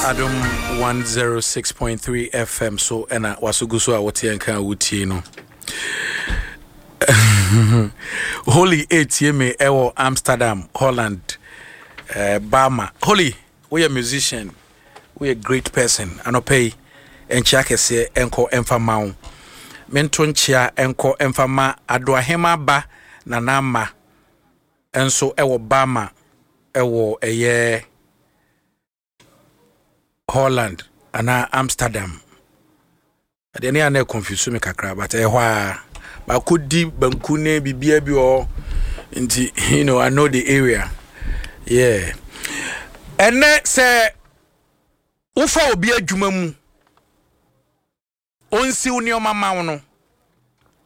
Adam 106.3 FM so ena wasuguso a wote enka wutie no. Holy ATM ewo Amsterdam, Holland, Bama. Holy, we a musician, we a great person. Anopay enchia se enko emfama. Mentonchia enko emfama adwahema ba na nama. Enso ewo Bama, ewo eye Holland ana Amsterdam. Adeni ane confuse me kakra but ba kudi bankune bibia bi o nti you know I know the area. Yeah. Ene se ufa obi adwuma mu onsi uni o mama no